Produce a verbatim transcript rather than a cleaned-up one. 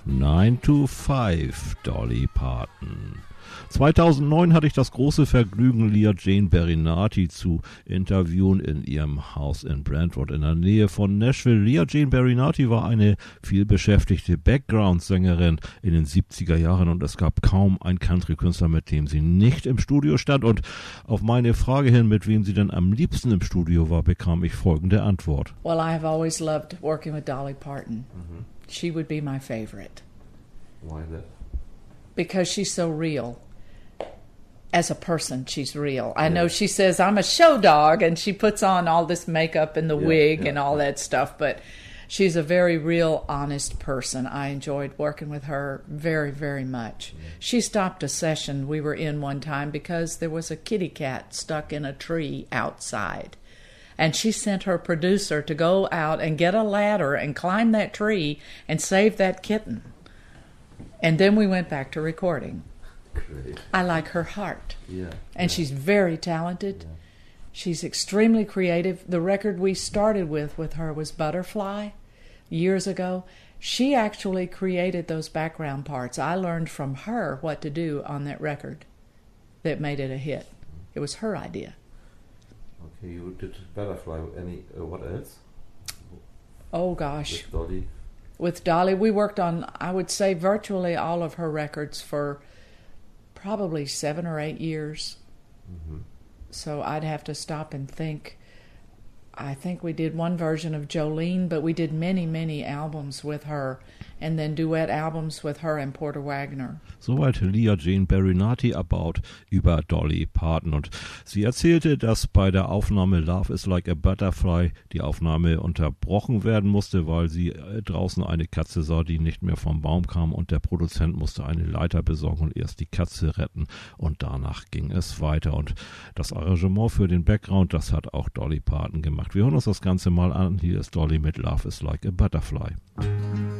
nine to five, Dolly Parton. zweitausendneun hatte ich das große Vergnügen, Leah Jane Berinati zu interviewen in ihrem Haus in Brentwood in der Nähe von Nashville. Leah Jane Berinati war eine vielbeschäftigte Background-Sängerin in den siebziger Jahren und es gab kaum einen Country-Künstler, mit dem sie nicht im Studio stand. Und auf meine Frage hin, mit wem sie denn am liebsten im Studio war, bekam ich folgende Antwort. Well, I have always loved working with Dolly Parton. Mm-hmm. She would be my favorite. Why that? Because she's so real. As a person, she's real. I yeah. know she says, I'm a show dog, and she puts on all this makeup and the yeah, wig yeah. and all that stuff, but she's a very real, honest person. I enjoyed working with her very, very much. Yeah. She stopped a session we were in one time because there was a kitty cat stuck in a tree outside. And she sent her producer to go out and get a ladder and climb that tree and save that kitten. And then we went back to recording. Great. I like her heart. Yeah. And yeah. she's very talented. Yeah. She's extremely creative. The record we started with with her was Butterfly years ago. She actually created those background parts. I learned from her what to do on that record that made it a hit. It was her idea. Okay, you did Butterfly. Any uh, what else? Oh gosh. With Dolly. With Dolly, we worked on, I would say, virtually all of her records for probably seven or eight years. Mm-hmm. So I'd have to stop and think. I think we did one version of Jolene, but we did many, many albums with her and then duet albums with her and Porter Wagoner. Soweit Leah Jane Berinati about über Dolly Parton. Und sie erzählte, dass bei der Aufnahme Love is Like a Butterfly die Aufnahme unterbrochen werden musste, weil sie draußen eine Katze sah, die nicht mehr vom Baum kam und der Produzent musste eine Leiter besorgen und erst die Katze retten und danach ging es weiter. Und das Arrangement für den Background, das hat auch Dolly Parton gemacht. Wir hören uns das Ganze mal an. Hier ist Dolly mit Love is Like a Butterfly.